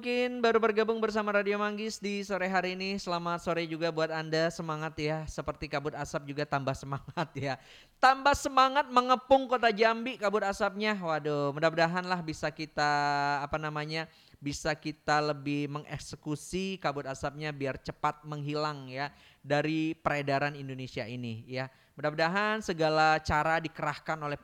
mungkin baru bergabung bersama Radio Manggis di sore hari ini, selamat sore juga buat Anda, semangat ya, seperti kabut asap juga tambah semangat ya. Tambah semangat mengepung kota Jambi kabut asapnya, waduh mudah-mudahan lah bisa kita bisa kita lebih mengeksekusi kabut asapnya biar cepat menghilang ya dari peredaran Indonesia ini ya. Mudah-mudahan segala cara dikerahkan oleh